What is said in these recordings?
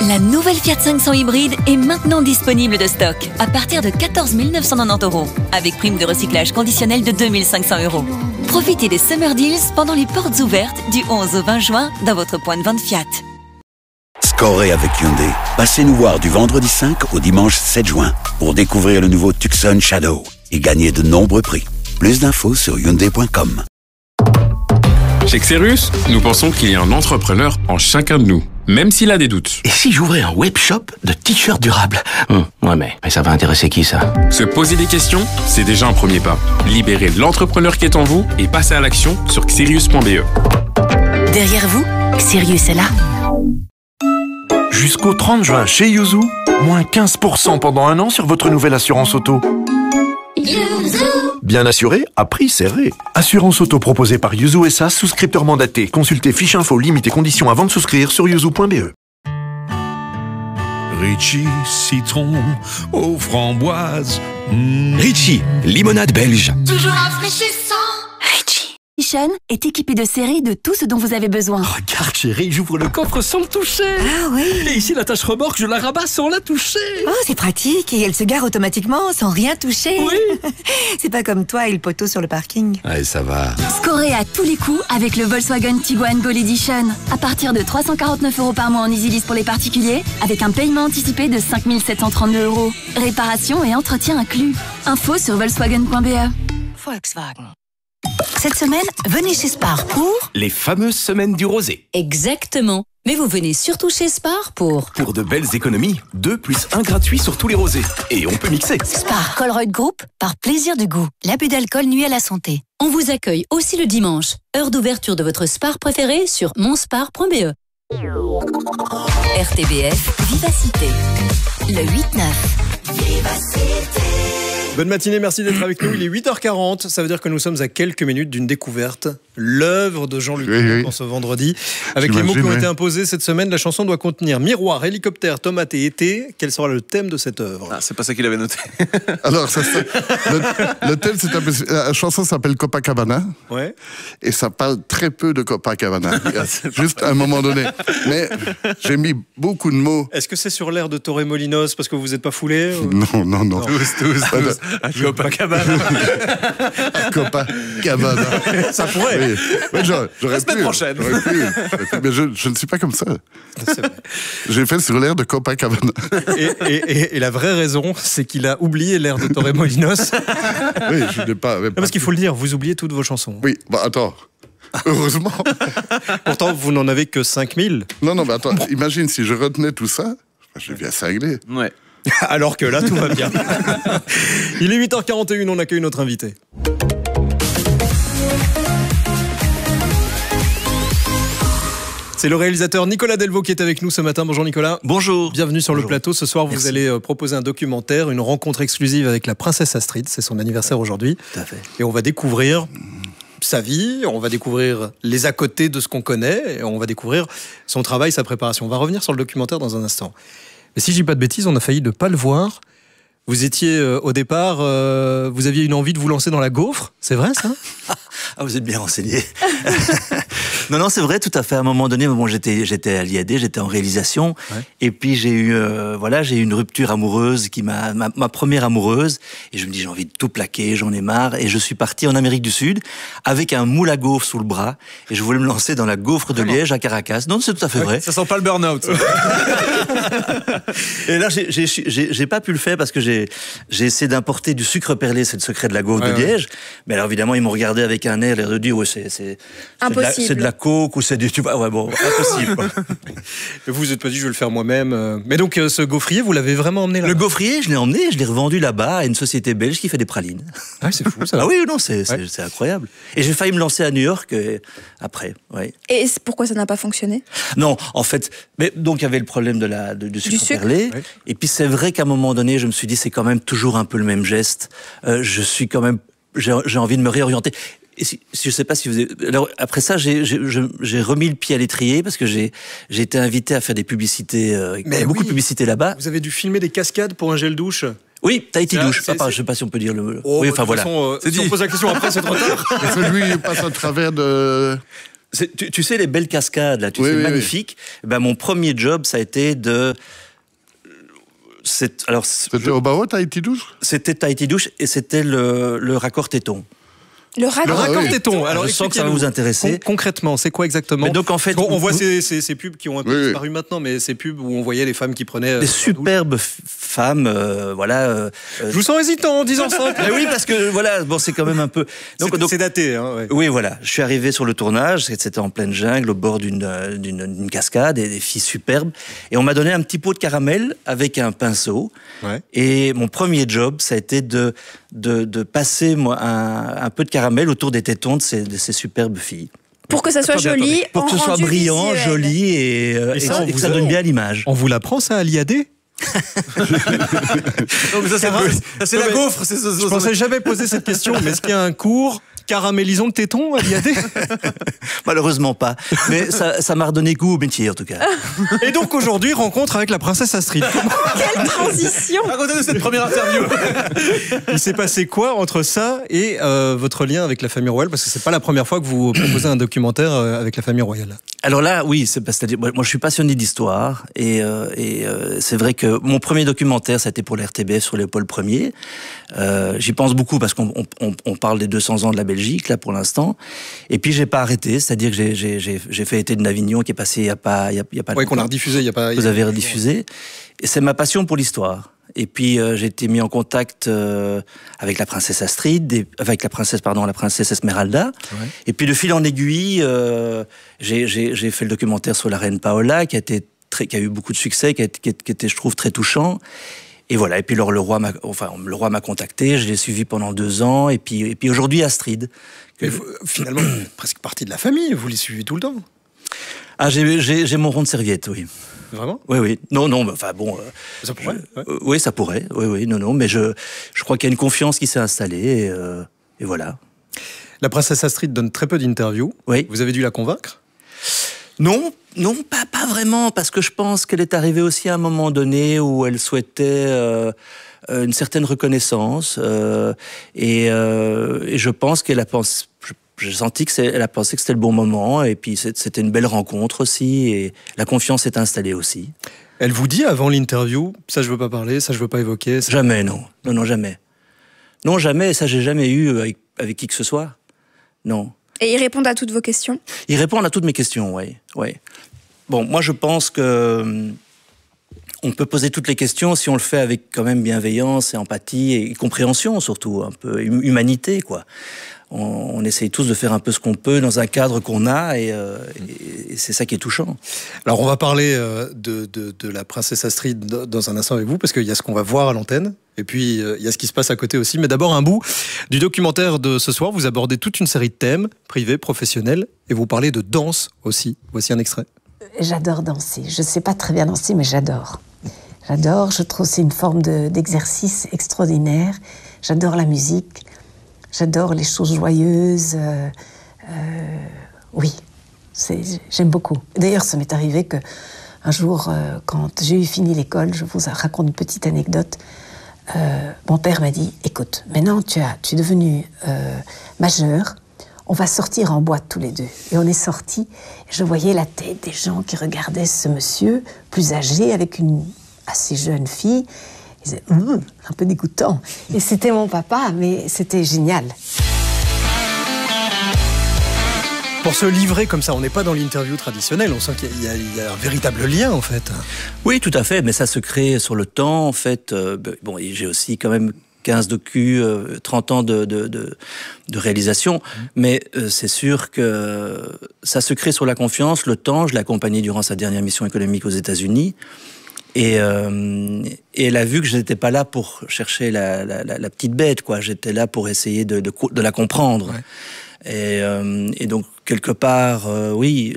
La nouvelle Fiat 500 hybride est maintenant disponible de stock à partir de 14 990 €, avec prime de recyclage conditionnelle de 2 500 €. Profitez des Summer Deals pendant les portes ouvertes du 11 au 20 juin dans votre point de vente Fiat. Scorez avec Hyundai. Passez nous voir du vendredi 5 au dimanche 7 juin pour découvrir le nouveau Tucson Shadow et gagner de nombreux prix. Plus d'infos sur Hyundai.com. Chez Xerus, nous pensons qu'il y a un entrepreneur en chacun de nous, même s'il a des doutes. Et si j'ouvrais un webshop de t-shirts durables? Ouais, mais ça va intéresser qui, ça? Se poser des questions, c'est déjà un premier pas. Libérez l'entrepreneur qui est en vous et passez à l'action sur xerius.be. Derrière vous, Sirius est là. Jusqu'au 30 juin chez Yuzu, moins 15% pendant un an sur votre nouvelle assurance auto. Bien assuré, à prix serré. Assurance auto proposée par Yuzu SA, souscripteur mandaté. Consultez fiche info, limites et conditions avant de souscrire sur yuzu.be. Ritchie, citron aux framboises. Ritchie, limonade belge. Toujours rafraîchissant. Ritchie est équipé de séries de tout ce dont vous avez besoin. Regarde chérie, j'ouvre le coffre sans le toucher. Ah oui. Et ici la tâche remorque, je la rabats sans la toucher. Oh, c'est pratique et elle se gare automatiquement sans rien toucher. Oui. C'est pas comme toi et le poteau sur le parking. Allez, ça va. Scorez à tous les coups avec le Volkswagen Tiguan Gold Edition. À partir de 349 € par mois en EasyLease pour les particuliers, avec un paiement anticipé de 5 732 €. Réparation et entretien inclus. Info sur Volkswagen.be. Volkswagen. Cette semaine, venez chez Spar pour... Les fameuses semaines du rosé. Exactement. Mais vous venez surtout chez Spar pour Pour de belles économies, 2 + 1 gratuit sur tous les rosés. Et on peut mixer. Spar Colruyt Group, par plaisir du goût. L'abus d'alcool nuit à la santé. On vous accueille aussi le dimanche. Heure d'ouverture de votre Spar préféré sur monspar.be. RTBF Vivacité. Le 8-9. Bonne matinée, merci d'être avec nous. Il est 8h40, ça veut dire que nous sommes à quelques minutes d'une découverte. L'œuvre de Jean-Luc en ce vendredi. Avec les mots qui ont été imposés cette semaine, la chanson doit contenir miroir, hélicoptère, tomate et été. Quel sera le thème de cette œuvre? C'est pas ça qu'il avait noté. Alors, le thème, la chanson s'appelle Copacabana. Ouais. Et ça parle très peu de Copacabana. Juste à un moment donné. Mais j'ai mis beaucoup de mots. Est-ce que c'est sur l'air de Torremolinos parce que vous n'êtes pas foulé ou... Non. Tous. À Copacabana. Copacabana. Ça pourrait. Oui. Mais j'aurais la semaine pu, prochaine. Mais je ne suis pas comme ça. J'ai fait sur l'air de Copacabana. Et la vraie raison, c'est qu'il a oublié l'air de Torremolinos. Oui, je n'ai pas. Non, parce qu'il faut le dire, vous oubliez toutes vos chansons. Oui, attends. Heureusement. Pourtant, vous n'en avez que 5000. Non, mais attends, imagine si je retenais tout ça, je viens cingler. Ouais. Alors que là, tout va bien. Il est 8h41, on accueille notre invité. C'est le réalisateur Nicolas Delvaux qui est avec nous ce matin. Bonjour Nicolas. Bonjour. Bienvenue sur le plateau. Ce soir, vous allez proposer un documentaire, une rencontre exclusive avec la princesse Astrid. C'est son anniversaire aujourd'hui. Tout à fait. Et on va découvrir sa vie, on va découvrir les à côté de ce qu'on connaît, et on va découvrir son travail, sa préparation. On va revenir sur le documentaire dans un instant. Mais si je dis pas de bêtises, on a failli ne pas le voir. Vous étiez au départ, vous aviez une envie de vous lancer dans la gaufre, c'est vrai ça? Ah, vous êtes bien renseigné. Non, c'est vrai, tout à fait. À un moment donné, j'étais à l'IAD, j'étais en réalisation, et puis j'ai eu une rupture amoureuse ma première amoureuse, et je me dis j'ai envie de tout plaquer, j'en ai marre, et je suis parti en Amérique du Sud avec un moule à gaufre sous le bras, et je voulais me lancer dans la gaufre de Liège à Caracas. Non, c'est tout à fait vrai. Ça sent pas le burn-out. Et là, j'ai pas pu le faire parce que j'ai essayé d'importer du sucre perlé, c'est le secret de la gaufre de Liège. Mais alors évidemment, ils m'ont regardé avec un air de dire c'est de la coke ou c'est du impossible. Et vous êtes pas dit je vais le faire moi-même. Mais donc ce gaufrier, vous l'avez vraiment emmené là? Le gaufrier, je l'ai emmené, je l'ai revendu là-bas à une société belge qui fait des pralines. Ah, c'est fou ça. Ah oui, non, c'est incroyable. Et j'ai failli me lancer à New York après. Ouais. Et pourquoi ça n'a pas fonctionné? Non, en fait, donc il y avait le problème du sucre perlé. Ouais. Et puis c'est vrai qu'à un moment donné, je me suis dit c'est quand même toujours un peu le même geste. J'ai envie de me réorienter. Et je sais pas si vous avez... Alors, après ça, j'ai remis le pied à l'étrier parce que j'ai été invité à faire des publicités, beaucoup de publicités là-bas. Vous avez dû filmer des cascades pour un gel douche? Oui, Tahiti douche. Je sais pas si on peut dire le... Oh, oui, enfin voilà. Si on pose la question après, c'est trop tard. Parce que lui, il passe à travers de Tu sais, les belles cascades, là, magnifiques. Oui. Ben, mon premier job, ça a été de... C'était au Barreau, Tahiti Douche? C'était Tahiti Douche et c'était le raccord téton. Le raccord téton. Alors, je sens que ça va vous intéresser. Concrètement, c'est quoi exactement? Donc, en fait, on voit ces pubs qui ont un peu disparu maintenant, mais ces pubs où on voyait les femmes qui prenaient... des superbes femmes, voilà... Je vous sens hésitant en disant ça. Mais oui, parce que, voilà, bon, c'est quand même un peu... Donc c'est daté, hein, ouais. Oui, voilà. Je suis arrivé sur le tournage, c'était en pleine jungle, au bord d'une cascade, et des filles superbes. Et on m'a donné un petit pot de caramel avec un pinceau. Ouais. Et mon premier job, ça a été de passer un peu de caramel autour des tétons de ces superbes filles. Pour que ça soit joli, pour que ce soit brillant, visuel. Joli et que ça donne bien l'image. On vous l'apprend ça à l'IAD? Non, mais ça, c'est la gaufre. Je pensais jamais poser cette question, mais est-ce qu'il y a un cours caramélisons le téton à l'IAD? Malheureusement pas, mais ça m'a redonné goût au métier en tout cas. Et donc aujourd'hui, rencontre avec la princesse Astrid. Quelle transition! Racontez-nous cette première interview. Il s'est passé quoi entre ça et votre lien avec la famille royale? Parce que c'est pas la première fois que vous proposez un documentaire avec la famille royale. Alors là, oui, c'est-à-dire, moi je suis passionné d'histoire et c'est vrai que mon premier documentaire, ça a été pour la RTBF sur Léopold Ier. J'y pense beaucoup parce qu'on parle des 200 ans de la Belgique là pour l'instant. Et puis j'ai pas arrêté, c'est-à-dire que j'ai fait Été de Navignon qui est passé il y a pas longtemps. Oui, qu'on a rediffusé il y a pas. Vous avez rediffusé. Et c'est ma passion pour l'histoire. Et puis j'ai été mis en contact avec la princesse Astrid, avec la princesse Esmeralda. Ouais. Et puis de fil en aiguille, j'ai fait le documentaire sur la reine Paola, qui a eu beaucoup de succès, qui était, je trouve, très touchant. Et voilà. Et puis alors, le roi m'a contacté. Je l'ai suivi pendant 2 ans. Et puis aujourd'hui, Astrid. Finalement, presque partie de la famille. Vous les suivez tout le temps. Ah, j'ai mon rond de serviette, oui. Vraiment? Oui. Non, mais enfin bon. Ça pourrait. Oui, ça pourrait. Oui. Non. Mais je crois qu'il y a une confiance qui s'est installée et voilà. La princesse Astrid donne très peu d'interviews. Oui. Vous avez dû la convaincre? Non, pas vraiment, parce que je pense qu'elle est arrivée aussi à un moment donné où elle souhaitait une certaine reconnaissance et je pense qu'elle a pensé. J'ai senti qu'elle a pensé que c'était le bon moment et puis c'était une belle rencontre aussi et la confiance s'est installée aussi. Elle vous dit avant l'interview, ça je veux pas parler, ça je veux pas évoquer? Ça... Jamais, non, jamais. Non, jamais, ça j'ai jamais eu avec qui que ce soit. Non. Et ils répondent à toutes vos questions? Ils répondent à toutes mes questions, oui. Bon, moi je pense que on peut poser toutes les questions si on le fait avec quand même bienveillance et empathie et compréhension surtout, un peu humanité, quoi. On essaye tous de faire un peu ce qu'on peut dans un cadre qu'on a et c'est ça qui est touchant. Alors on va parler de la princesse Astrid dans un instant avec vous parce qu'il y a ce qu'on va voir à l'antenne et puis il y a ce qui se passe à côté aussi. Mais d'abord un bout du documentaire de ce soir. Vous abordez toute une série de thèmes privés, professionnels et vous parlez de danse aussi. Voici un extrait. J'adore danser. Je ne sais pas très bien danser mais j'adore. J'adore, je trouve que c'est une forme d'exercice extraordinaire. J'adore la musique. J'adore les choses joyeuses. Oui, j'aime beaucoup. D'ailleurs, ça m'est arrivé qu'un jour, quand j'ai fini l'école, je vous raconte une petite anecdote. Mon père m'a dit, écoute, maintenant tu es devenu majeur, on va sortir en boîte tous les deux. Et on est sortis, je voyais la tête des gens qui regardaient ce monsieur, plus âgé, avec une assez jeune fille. Ils disaient, un peu dégoûtant. Et c'était mon papa, mais c'était génial. Pour se livrer comme ça, on n'est pas dans l'interview traditionnelle, on sent qu'il y a un véritable lien en fait. Oui, tout à fait, mais ça se crée sur le temps en fait. Bon, j'ai aussi quand même 15 docus, 30 ans de réalisation, mais c'est sûr que ça se crée sur la confiance, le temps. Je l'ai accompagné durant sa dernière mission économique aux États-Unis. Et elle a vu que je n'étais pas là pour chercher la petite bête, quoi. J'étais là pour essayer de la comprendre. Ouais. Et donc quelque part, oui,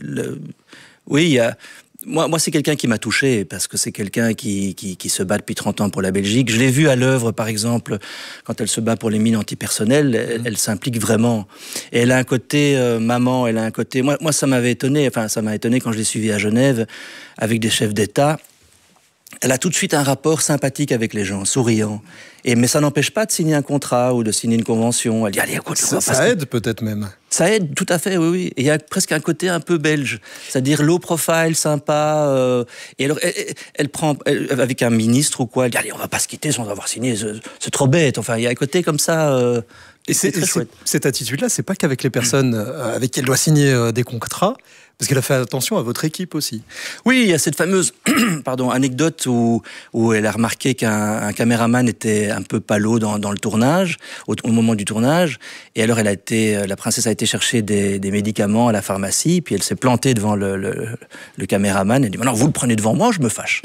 moi c'est quelqu'un qui m'a touché parce que c'est quelqu'un qui se bat depuis 30 ans pour la Belgique. Je l'ai vu à l'œuvre, par exemple, quand elle se bat pour les mines antipersonnelles, elle s'implique vraiment. Et elle a un côté maman, elle a un côté. Moi ça m'avait étonné. Enfin, ça m'a étonné quand je l'ai suivie à Genève avec des chefs d'État. elle a tout de suite un rapport sympathique avec les gens, souriant. Mais ça n'empêche pas de signer un contrat ou de signer une convention. Elle dit, allez, écoute, ça aide peut-être même. Ça aide, tout à fait, oui. Et il y a presque un côté un peu belge. C'est-à-dire low profile, sympa. Et alors, elle prend, avec un ministre ou quoi, elle dit, allez, on va pas se quitter sans avoir signé. C'est trop bête. Enfin, il y a un côté comme ça... Et cette attitude-là, c'est pas qu'avec les personnes avec qui elle doit signer des contrats, parce qu'elle a fait attention à votre équipe aussi. Oui, il y a cette fameuse anecdote où elle a remarqué qu'un caméraman était un peu palo dans le tournage, au moment du tournage, et alors la princesse a été chercher des médicaments à la pharmacie, puis elle s'est plantée devant le caméraman, elle dit, maintenant vous le prenez devant moi, je me fâche.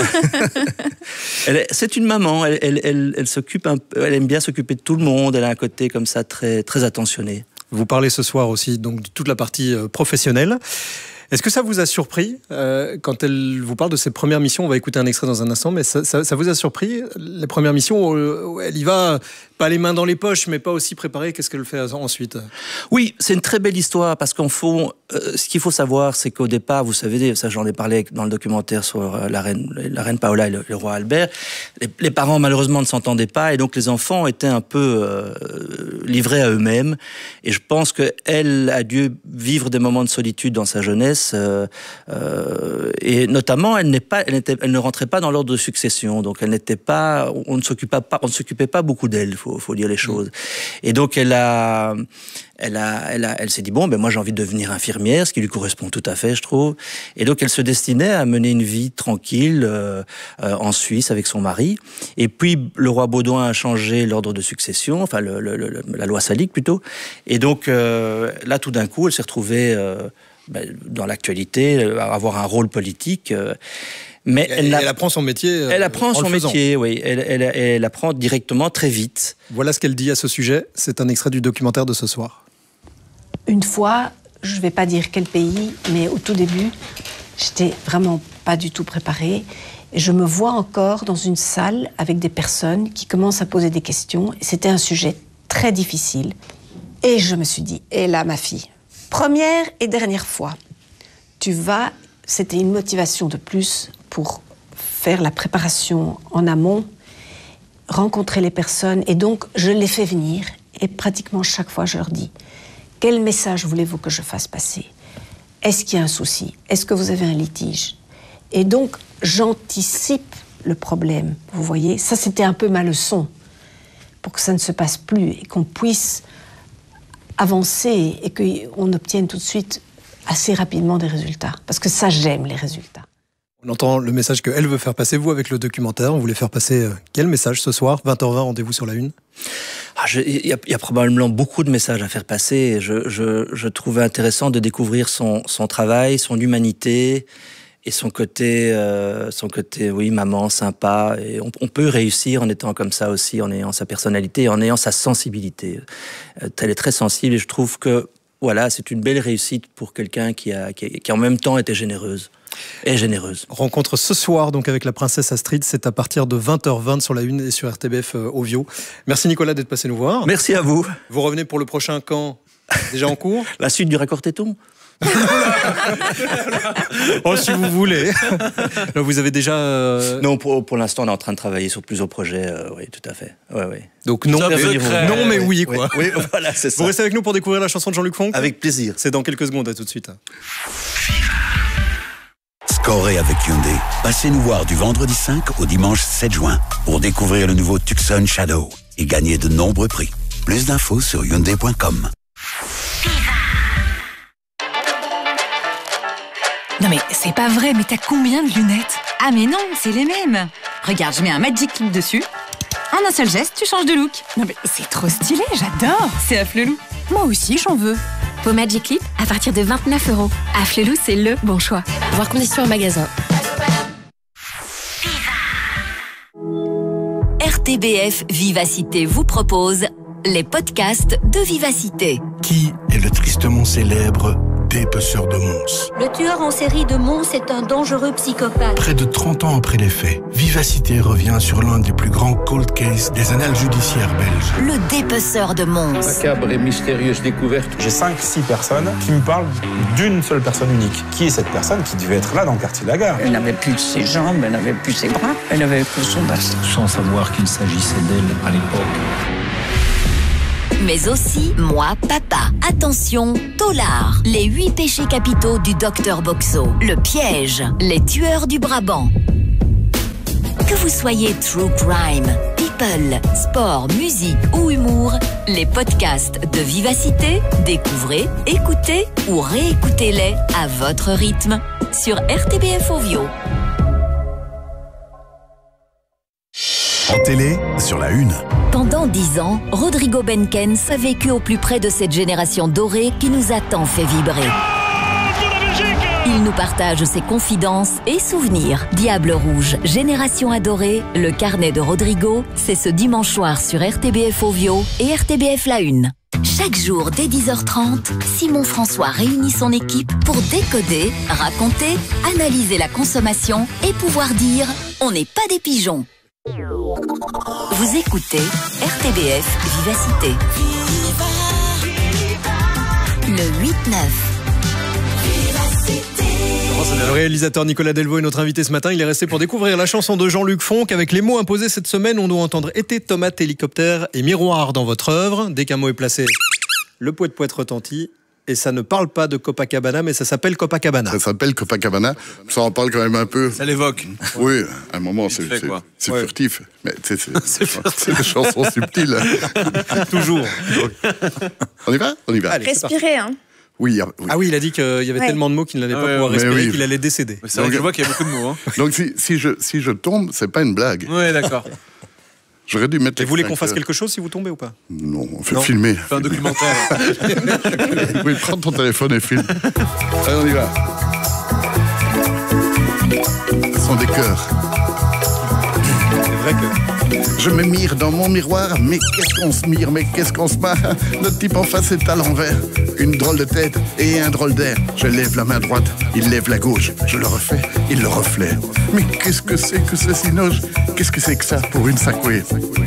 C'est une maman, elle s'occupe elle aime bien s'occuper de tout le monde, elle a un côté comme ça très, très attentionné. Vous parlez ce soir aussi donc, de toute la partie professionnelle. Est-ce que ça vous a surpris quand elle vous parle de ses premières missions? On va écouter un extrait dans un instant, mais ça vous a surpris, les premières missions où elle y va, pas les mains dans les poches, mais pas aussi préparée? Qu'est-ce qu'elle fait ensuite? Oui, c'est une très belle histoire, parce qu'en fond, ce qu'il faut savoir, c'est qu'au départ, vous savez, ça j'en ai parlé dans le documentaire sur la reine Paola et le roi Albert, les parents malheureusement ne s'entendaient pas, et donc les enfants étaient un peu livrés à eux-mêmes, et je pense qu'elle a dû vivre des moments de solitude dans sa jeunesse, et notamment elle ne rentrait pas dans l'ordre de succession, donc on ne s'occupait pas beaucoup d'elle, faut dire les choses. Et donc elle s'est dit, bon, moi j'ai envie de devenir infirmière, ce qui lui correspond tout à fait, je trouve. Et donc elle se destinait à mener une vie tranquille en Suisse avec son mari. Et puis le roi Baudouin a changé l'ordre de succession, enfin la loi salique plutôt. Et donc là tout d'un coup elle s'est retrouvée dans l'actualité, avoir un rôle politique. Mais elle apprend son métier. Elle apprend son métier, oui. Elle apprend directement, très vite. Voilà ce qu'elle dit à ce sujet. C'est un extrait du documentaire de ce soir. Une fois, je ne vais pas dire quel pays, mais au tout début, j'étais vraiment pas du tout préparée. Et je me vois encore dans une salle avec des personnes qui commencent à poser des questions. Et c'était un sujet très difficile. Et je me suis dit, et là, ma fille, première et dernière fois, c'était une motivation de plus pour faire la préparation en amont, rencontrer les personnes, et donc je les fais venir, et pratiquement chaque fois je leur dis, quel message voulez-vous que je fasse passer? Est-ce qu'il y a un souci? Est-ce que vous avez un litige? Et donc j'anticipe le problème, vous voyez? Ça c'était un peu ma leçon, pour que ça ne se passe plus, et qu'on puisse avancer, et qu'on obtienne tout de suite assez rapidement des résultats. Parce que ça, j'aime les résultats. On entend le message qu'elle veut faire passer, vous, avec le documentaire. On voulait faire passer quel message ce soir? 20h20, rendez-vous sur la Une. Il y a probablement beaucoup de messages à faire passer. Je trouvais intéressant de découvrir son travail, son humanité et son côté, oui, maman, sympa. Et on peut réussir en étant comme ça aussi, en ayant sa personnalité, en ayant sa sensibilité. Elle est très sensible, et je trouve que voilà, c'est une belle réussite pour quelqu'un qui en même temps était généreuse. Et généreuse. Rencontre ce soir donc avec la princesse Astrid, c'est à partir de 20h20 sur la Une et sur RTBF Ovio. Merci Nicolas d'être passé nous voir. Merci à vous. Vous revenez pour le prochain quand? Déjà en cours? La suite du Raccord Téton. Oh, si vous voulez. Là, vous avez déjà... Non, pour l'instant, on est en train de travailler sur plusieurs projets. Oui, tout à fait. Ouais. Donc non, mais oui, quoi. Oui, voilà, c'est ça. Vous restez avec nous pour découvrir la chanson de Jean-Luc Fonck? Avec plaisir. C'est dans quelques secondes, à tout de suite. Scorez avec Hyundai. Passez nous voir du vendredi 5 au dimanche 7 juin pour découvrir le nouveau Tucson Shadow et gagner de nombreux prix. Plus d'infos sur Hyundai.com. Non mais c'est pas vrai, mais t'as combien de lunettes? Ah mais non, c'est les mêmes. Regarde, je mets un Magic Clip dessus. En un seul geste, tu changes de look. Non mais c'est trop stylé, j'adore. C'est Afflelou. Moi aussi, j'en veux. Vos Magic Clip à partir de 29 €. Afflelou, c'est le bon choix. Voir conditions en magasin. RTBF Vivacité vous propose les podcasts de Vivacité. Qui est le tristement célèbre dépeceur de Mons. Le tueur en série de Mons est un dangereux psychopathe. Près de 30 ans après les faits, Vivacité revient sur l'un des plus grands cold cases des annales judiciaires belges. Le dépeceur de Mons. Macabre et mystérieuse découverte. J'ai 5-6 personnes qui me parlent d'une seule personne unique. Qui est cette personne qui devait être là dans le quartier de la Gare? Elle n'avait plus ses jambes, elle n'avait plus ses bras, elle n'avait plus son bassin. Sans savoir qu'il s'agissait d'elle à l'époque. Mais aussi Moi, Papa. Attention, Tolard. Les 8 péchés capitaux du docteur Boxo. Le piège. Les tueurs du Brabant. Que vous soyez true crime, people, sport, musique ou humour, les podcasts de Vivacité, découvrez, écoutez ou réécoutez-les à votre rythme sur RTBF Ovio. En télé, sur la une. Pendant 10 ans, Rodrigo Benkens a vécu au plus près de cette génération dorée qui nous a tant fait vibrer. Il nous partage ses confidences et souvenirs. Diable Rouge, Génération Adorée, le carnet de Rodrigo, c'est ce dimanche soir sur RTBF Ovio et RTBF La Une. Chaque jour dès 10h30, Simon François réunit son équipe pour décoder, raconter, analyser la consommation et pouvoir dire « on n'est pas des pigeons ». Vous écoutez RTBF Vivacité. Le 8-9. Le réalisateur Nicolas Delvaux est notre invité ce matin. Il est resté pour découvrir la chanson de Jean-Luc Fonck. Avec les mots imposés cette semaine, on doit entendre été, tomate, hélicoptère et miroir dans votre œuvre. Dès qu'un mot est placé, le poète retentit. Et ça ne parle pas de Copacabana, mais ça s'appelle Copacabana. Ça s'appelle Copacabana. Ça en parle quand même un peu. Ça l'évoque. Oui, à un moment, c'est furtif. Mais c'est des chansons subtiles. Toujours. On y va? On y va. Allez, respirez, hein. Oui, Ah oui, il a dit qu'il y avait tellement de mots qu'il n'allait pas pouvoir respirer, qu'il allait décéder. C'est vrai que je vois qu'il y a beaucoup de mots. Hein. Donc si je tombe, c'est pas une blague. Oui, d'accord. J'aurais dû mettre. Et vous voulez qu'on fasse quelque chose si vous tombez ou pas? Non, on fait filmer. Fais un documentaire. Oui, prends ton téléphone et filme. Allez, on y va. Ce sont des cœurs. C'est vrai que... Je me mire dans mon miroir, mais qu'est-ce qu'on se mire, mais qu'est-ce qu'on se marre. Notre type en face est à l'envers. Une drôle de tête et un drôle d'air. Je lève la main droite, il lève la gauche. Je le refais, il le reflète. Mais qu'est-ce que c'est que ce cinoche? Qu'est-ce que c'est que ça pour une sacouée?